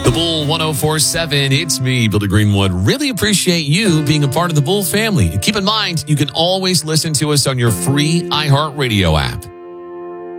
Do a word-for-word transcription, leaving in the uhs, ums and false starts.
The Bull ten forty-seven, it's me, Billy Greenwood. Really appreciate you being a part of the Bull family. And keep in mind, you can always listen to us on your free iHeartRadio app.